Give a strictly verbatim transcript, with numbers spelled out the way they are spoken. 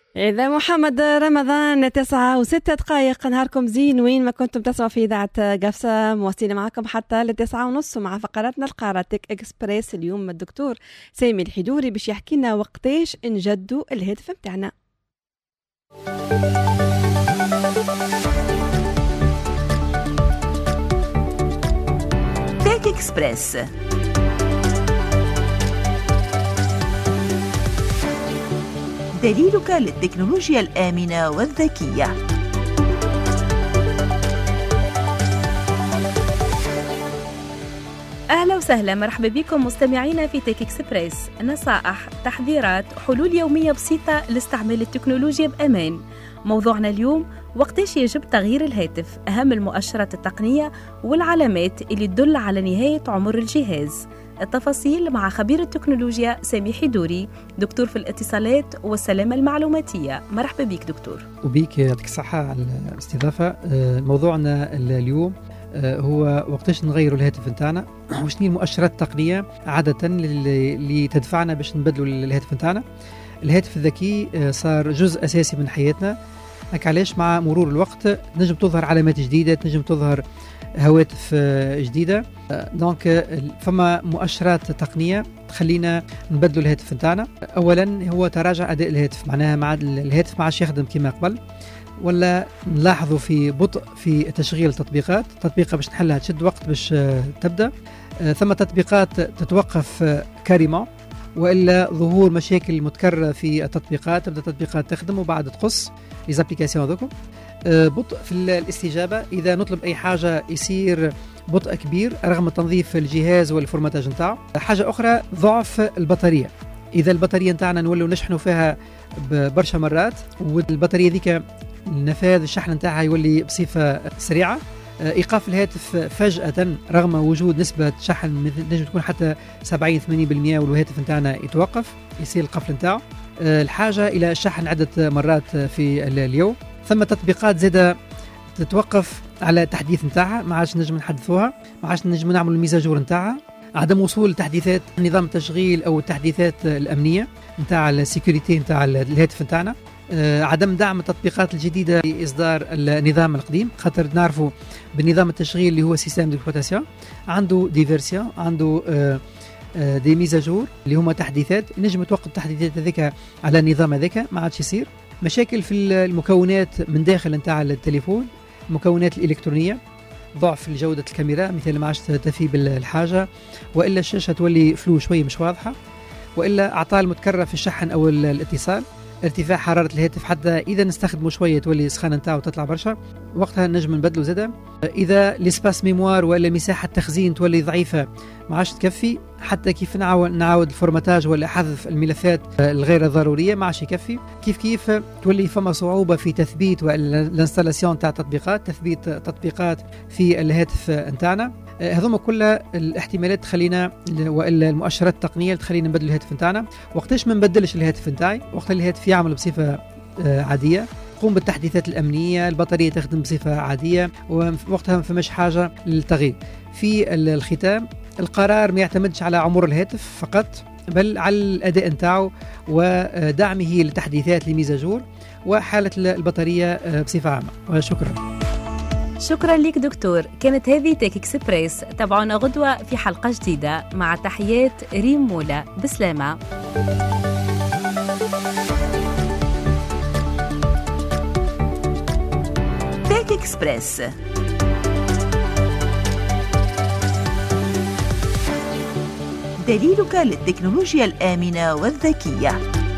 إذا محمد رمضان تسعة وستة دقائق، نهاركم زين وين ما كنتم تسمعوا في إذاعة قفصة. مواصلين معكم حتى لتسعة ونص مع فقراتنا القارة تك إكسبريس. اليوم الدكتور سامي الحدوري باش يحكي لنا وقتاش نجدوا الهاتف متاعنا. تك إكسبريس، دليلك للتكنولوجيا الآمنة والذكية. أهلا وسهلا، مرحبا بكم مستمعينا في تك إكسبريس. نصائح، تحذيرات، حلول يومية بسيطة لاستعمال التكنولوجيا بأمان. موضوعنا اليوم: وقتاش يجب تغيير الهاتف، أهم المؤشرات التقنية والعلامات اللي تدل على نهاية عمر الجهاز. التفاصيل مع خبير التكنولوجيا سامي حدوري، دكتور في الاتصالات والسلامة المعلوماتية. مرحبا بك دكتور. وبيك، يعطيك الصحة على الاستضافة. موضوعنا اليوم هو وقتاش نغيروا الهاتف نتاعنا، وشنو المؤشرات التقنية عادة اللي تدفعنا باش نبدلوا الهاتف نتاعنا. الهاتف الذكي صار جزء أساسي من حياتنا، هك علاش مع مرور الوقت نجم تظهر علامات جديدة، تنجم تظهر هواتف جديدة. دونك فما مؤشرات تقنية تخلينا نبدلوا الهاتف نتاعنا. أولا هو تراجع أداء الهاتف، معناها مع الهاتف ما عادش يخدم كما قبل، ولا نلاحظوا في بطء في تشغيل التطبيقات. تطبيقة باش نحلها تشد وقت باش تبدأ، ثم تطبيقات تتوقف كاريما، وإلا ظهور مشاكل متكررة في التطبيقات، تبدأ التطبيقات تخدم وبعد تقص ليزابليكاسيون هذوكم. بطء في الاستجابة، إذا نطلب أي حاجة يصير بطء كبير رغم تنظيف الجهاز والفورماتاج نتاعو. حاجة أخرى ضعف البطارية، إذا البطارية نتاعنا نولوا نشحنوا فيها برشا مرات، والبطارية ذيك النفاذ الشحن نتاعها يولي بصفة سريعة. إيقاف الهاتف فجأة رغم وجود نسبة شحن نجم تكون حتى سبعين ثمانين بالمئة، والهاتف نتاعنا يتوقف، يصير القفل نتاعو. الحاجة إلى الشحن عدة مرات في اليوم. ثم تطبيقات زادة تتوقف على التحديث نتاعها، ما عادش نجم نحدثوها، ما عادش نجم نعمل الميزاجور نتاعها. عدم وصول تحديثات نظام التشغيل أو التحديثات الأمنية نتاع السيكوريتي نتاع الهاتف نتاعنا. عدم دعم التطبيقات الجديدة لإصدار النظام القديم، خاطر نعرفوا بالنظام التشغيل اللي هو سيستم ديكسبلويتاسيون عنده ديفيرسيون، عنده دي ميزاجور اللي هما تحديثات، نجم توقف التحديثات هذيك على النظام هذاك، ما عادش يصير. مشاكل في المكونات من داخل نتاع التليفون، المكونات الإلكترونية، ضعف في جودة الكاميرا مثل ما عادش تفي بالحاجة، وإلا الشاشة تولي فلو شوي مش واضحة، وإلا أعطال متكررة في الشحن أو الاتصال، ارتفاع حرارة الهاتف حتى إذا نستخدمه شوية تولي السخانة نتاعو تطلع برشا، وقتها نجم نبدلو زادة. إذا لسباس ميموار ولا مساحة تخزين تولي ضعيفة ما عادش تكفي، حتى كيف نعاود نعاود الفورماتاج ولا حذف الملفات الغير ضرورية ما عادش يكفي. كيف كيف تولي فما صعوبة في تثبيت والانستالاسيون تاع تطبيقات، تثبيت تطبيقات في الهاتف نتاعنا. هذوما كلها الاحتمالات تخلينا، والا المؤشرات التقنيه تخلينا نبدل الهاتف نتاعنا. وقتاش ما نبدلش الهاتف نتاعي؟ وقت الهاتف يعمل بصفه عاديه، قوم بالتحديثات الامنيه، البطاريه تخدم بصفه عاديه، ووقتها ما فماش حاجه للتغيير. في الختام، القرار ما يعتمدش على عمر الهاتف فقط، بل على الاداء نتاعو ودعمه للتحديثات لميزاجور وحاله البطاريه بصفه عامه. وشكرا. شكرا لك دكتور. كانت هذه تك إكسبريس، تابعونا غدوة في حلقة جديدة. مع تحيات ريم مولا، بسلامة. تك إكسبريس، دليلك للتكنولوجيا الآمنة والذكية.